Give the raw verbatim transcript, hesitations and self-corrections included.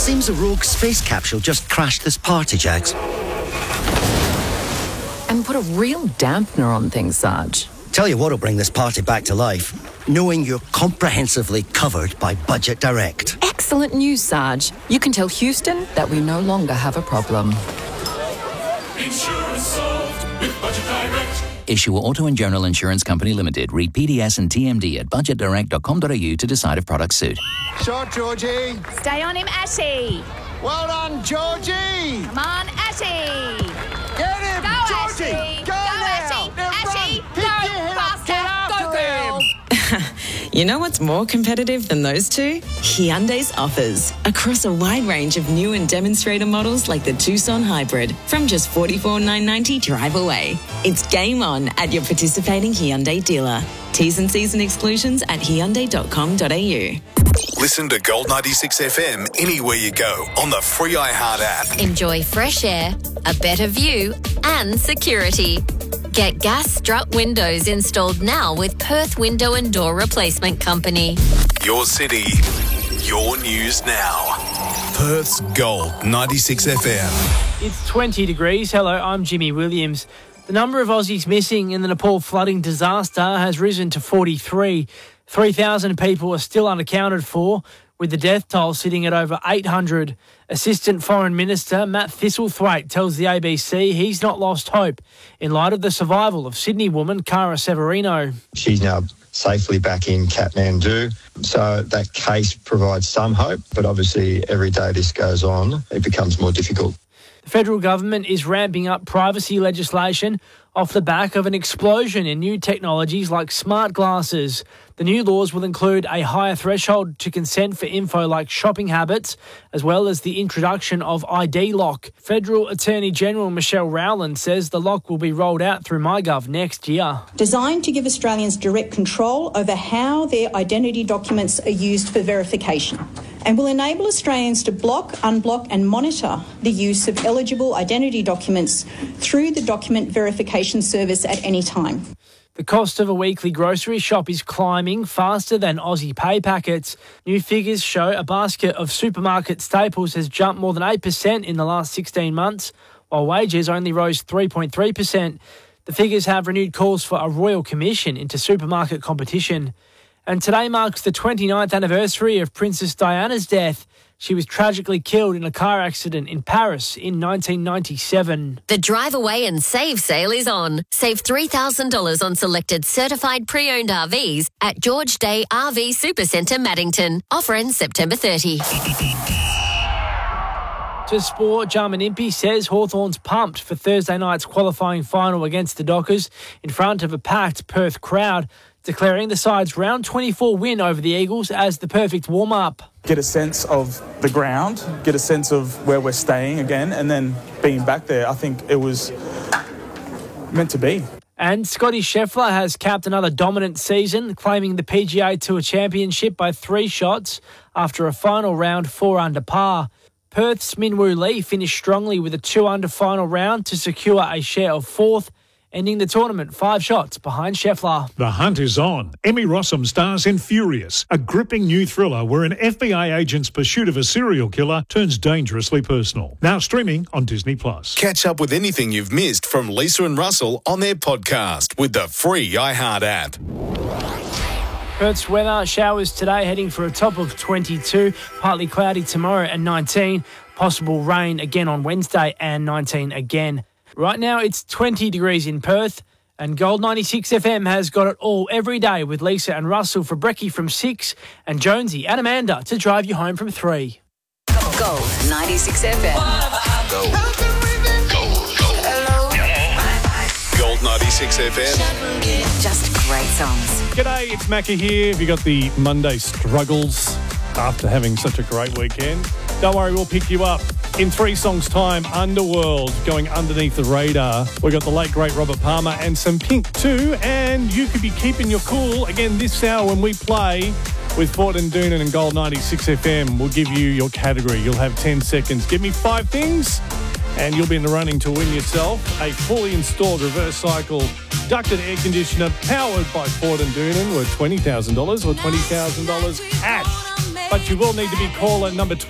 Seems a rogue space capsule just crashed this party, Jags. And put a real dampener on things, Sarge. Tell you what'll bring this party back to life. Knowing you're comprehensively covered by Budget Direct. Excellent news, Sarge. You can tell Houston that we no longer have a problem. Insurance solved with Budget Direct. Issuer Auto and General Insurance Company Limited. Read P D S and T M D at budget direct dot com dot a u to decide if products suit. Shot, Georgie. Stay on him, Ashy. Well done, Georgie. Come on, Ashy. Get him, Go, Georgie. Ashy. Go, Go, now. Ashy. Now Ashy, run. go Pick your head up. Get faster. after Go, girl. him. You know what's more competitive than those two? Hyundai's offers. Across a wide range of new and demonstrator models like the Tucson Hybrid. From just forty-four thousand nine hundred ninety dollars drive away. It's game on at your participating Hyundai dealer. T's and C's and exclusions at hyundai dot com dot a u. Listen to Gold ninety-six F M anywhere you go on the free iHeart app. Enjoy fresh air, a better view, and security. Get gas strut windows installed now with Perth Window and Door Replacement Company. Your city, your news now. Perth's Gold ninety-six F M. It's twenty degrees. Hello, I'm Jimmy Williams. The number of Aussies missing in the Nepal flooding disaster has risen to forty-three. three thousand people are still unaccounted for, with the death toll sitting at over eight hundred. Assistant Foreign Minister Matt Thistlethwaite tells the A B C he's not lost hope in light of the survival of Sydney woman Cara Severino. She's now safely back in Kathmandu, so that case provides some hope, but obviously every day this goes on, it becomes more difficult. The federal government is ramping up privacy legislation off the back of an explosion in new technologies like smart glasses. The new laws will include a higher threshold to consent for info like shopping habits, as well as the introduction of I D lock. Federal Attorney General Michelle Rowland says the lock will be rolled out through MyGov next year. Designed to give Australians direct control over how their identity documents are used for verification, and will enable Australians to block, unblock and monitor the use of eligible identity documents through the document verification service at any time. The cost of a weekly grocery shop is climbing faster than Aussie pay packets. New figures show a basket of supermarket staples has jumped more than eight percent in the last sixteen months, while wages only rose three point three percent. The figures have renewed calls for a royal commission into supermarket competition. And today marks the twenty-ninth anniversary of Princess Diana's death. She was tragically killed in a car accident in Paris in nineteen ninety-seven. The Drive Away and Save sale is on. Save three thousand dollars on selected certified pre-owned R Vs at George Day R V Supercentre Maddington. Offer ends September thirtieth. To sport, Jarman Impey says Hawthorn's pumped for Thursday night's qualifying final against the Dockers in front of a packed Perth crowd, declaring the side's round twenty-four win over the Eagles as the perfect warm-up. Get a sense of the ground, get a sense of where we're staying again, and then being back there, I think it was meant to be. And Scotty Scheffler has capped another dominant season, claiming the P G A Tour Championship by three shots after a final round four under par. Perth's Minwoo Lee finished strongly with a two under final round to secure a share of fourth, ending the tournament five shots behind Scheffler. The hunt is on. Emmy Rossum stars in Furious, a gripping new thriller where an F B I agent's pursuit of a serial killer turns dangerously personal. Now streaming on Disney Plus. Catch up with anything you've missed from Lisa and Russell on their podcast with the free iHeart app. Perth's weather, showers today heading for a top of twenty-two, partly cloudy tomorrow and nineteen, possible rain again on Wednesday and nineteen again. Right now it's twenty degrees in Perth, and Gold ninety-six F M has got it all every day with Lisa and Russell for brekkie from six and Jonesy and Amanda to drive you home from three. Gold ninety-six F M. Gold. Gold. Gold. Gold ninety-six F M. Just great songs. G'day, it's Macca here. Have you got the Monday struggles after having such a great weekend? Don't worry, we'll pick you up. In three songs' time, Underworld going underneath the radar. We got the late, great Robert Palmer and some Pink too. And you could be keeping your cool again this hour when we play with Ford and Doonan and Gold ninety-six F M. We'll give you your category. You'll have ten seconds. Give me five things and you'll be in the running to win yourself a fully installed reverse cycle ducted air conditioner powered by Ford and Doonan worth twenty thousand dollars or twenty thousand dollars cash. But you will need to be caller number twelve.